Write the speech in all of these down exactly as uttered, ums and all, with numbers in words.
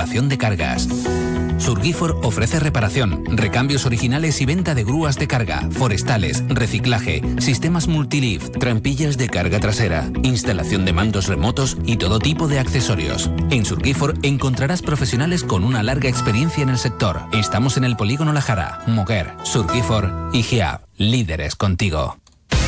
instalación de cargas. Surgifor ofrece reparación, recambios originales y venta de grúas de carga, forestales, reciclaje, sistemas multilift, trampillas de carga trasera, instalación de mandos remotos y todo tipo de accesorios. En Surgifor encontrarás profesionales con una larga experiencia en el sector. Estamos en el Polígono La Jara, Moguer, Surgifor y GEAB, líderes contigo.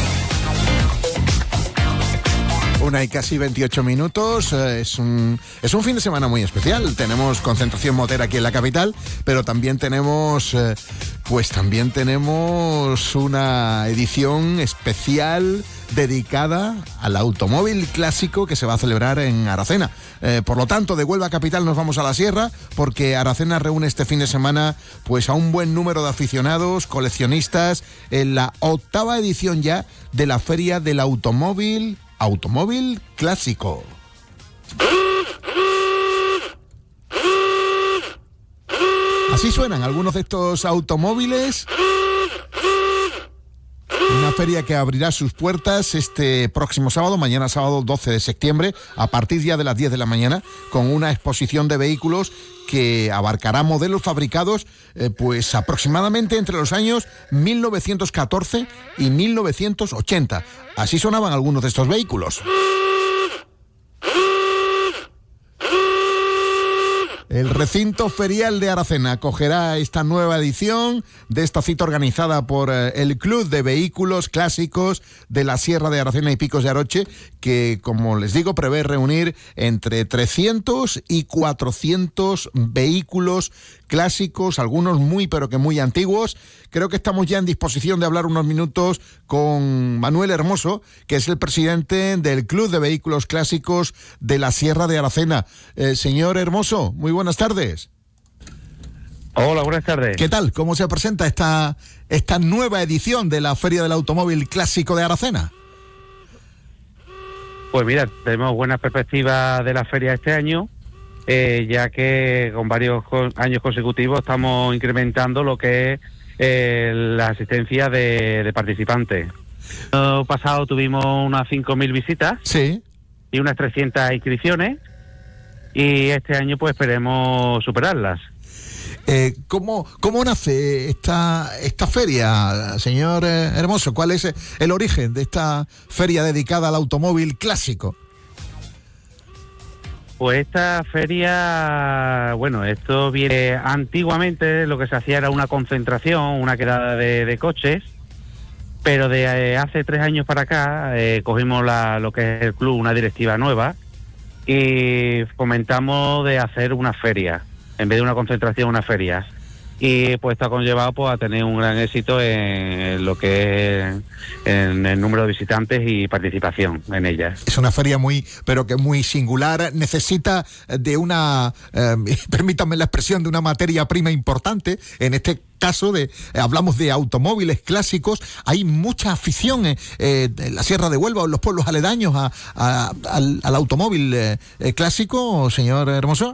Una y casi veintiocho minutos, eh, es un es un fin de semana muy especial. Tenemos concentración motera aquí en la capital, pero también tenemos eh, pues también tenemos una edición especial dedicada al automóvil clásico que se va a celebrar en Aracena. Eh, por lo tanto, de Huelva capital nos vamos a la sierra, porque Aracena reúne este fin de semana pues a un buen número de aficionados, coleccionistas, en la octava edición ya de la Feria del Automóvil Automóvil Clásico. Así suenan algunos de estos automóviles. Una feria que abrirá sus puertas este próximo sábado, mañana sábado doce de septiembre, a partir ya de las diez de la mañana, con una exposición de vehículos que abarcará modelos fabricados eh, pues aproximadamente entre los años mil novecientos catorce y mil novecientos ochenta. Así sonaban algunos de estos vehículos. El recinto ferial de Aracena acogerá esta nueva edición de esta cita organizada por eh, el Club de Vehículos Clásicos de la Sierra de Aracena y Picos de Aroche, que, como les digo, prevé reunir entre trescientos y cuatrocientos vehículos clásicos, algunos muy pero que muy antiguos. Creo que estamos ya en disposición de hablar unos minutos con Manuel Hermoso, que es el presidente del Club de Vehículos Clásicos de la Sierra de Aracena. Eh, señor Hermoso, muy buenas tardes. Hola, buenas tardes. ¿Qué tal? ¿Cómo se presenta esta, esta nueva edición de la Feria del Automóvil Clásico de Aracena? Pues mira, tenemos buenas perspectivas de la feria este año, eh, ya que con varios con, años consecutivos estamos incrementando lo que es eh, la asistencia de, de participantes. El año pasado tuvimos unas cinco mil visitas, sí, y unas trescientas inscripciones, y este año pues esperemos superarlas. Eh, ¿cómo, ¿Cómo nace esta, esta feria, señor eh, Hermoso? ¿Cuál es el origen de esta feria dedicada al automóvil clásico? Pues esta feria, bueno, esto viene antiguamente, lo que se hacía era una concentración, una quedada de, de coches, pero de eh, hace tres años para acá eh, cogimos la, lo que es el club, una directiva nueva, y fomentamos de hacer una feria, en vez de una concentración, una feria. Y pues esto ha conllevado pues, a tener un gran éxito en lo que es en el número de visitantes y participación en ellas. Es una feria muy, pero que muy singular, necesita de una, eh, permítanme la expresión, de una materia prima importante. En este caso de, eh, hablamos de automóviles clásicos. Hay mucha afición eh, eh, en la Sierra de Huelva o en los pueblos aledaños a, a, al, al automóvil eh, eh, clásico, señor Hermoso.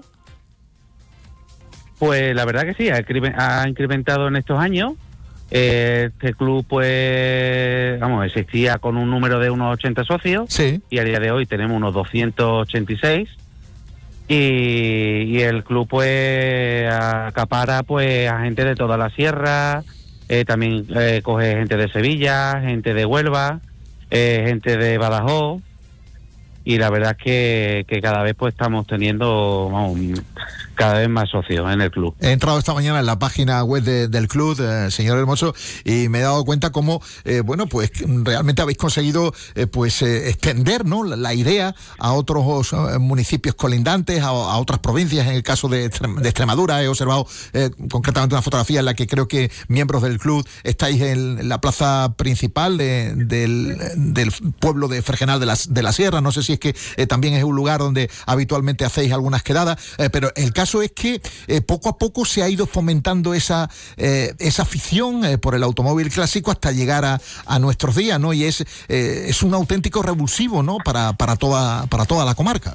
Pues la verdad que sí, ha incrementado en estos años. Eh, este club, pues, vamos, existía con un número de unos ochenta socios, sí, y a día de hoy tenemos unos doscientos ochenta y seis. Y, y el club, pues, acapara, pues, a gente de toda la sierra, eh, también eh, coge gente de Sevilla, gente de Huelva, eh, gente de Badajoz. Y la verdad es que, que cada vez pues estamos teniendo, vamos, cada vez más socios en el club. He entrado esta mañana en la página web de, del club, eh, señor Hermoso, y me he dado cuenta cómo, eh, bueno, pues realmente habéis conseguido eh, pues eh, extender, ¿no?, la, la idea a otros eh, municipios colindantes, a, a otras provincias. En el caso de, de Extremadura he observado eh, concretamente una fotografía en la que creo que miembros del club estáis en la plaza principal de, del, del pueblo de Fregenal de la, de la Sierra. No sé si es que eh, también es un lugar donde habitualmente hacéis algunas quedadas, eh, pero el caso es que eh, poco a poco se ha ido fomentando esa eh, esa afición eh, por el automóvil clásico hasta llegar a, a nuestros días, ¿no? Y es eh, es un auténtico revulsivo, ¿no?, para para toda para toda la comarca.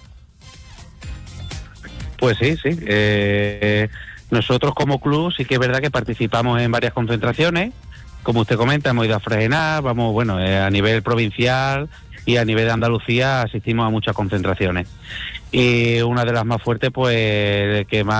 Pues sí, sí. Eh, nosotros como club sí que es verdad que participamos en varias concentraciones. Como usted comenta, hemos ido a Fregenal, vamos, bueno, eh, a nivel provincial y a nivel de Andalucía asistimos a muchas concentraciones. Y una de las más fuertes, pues, que más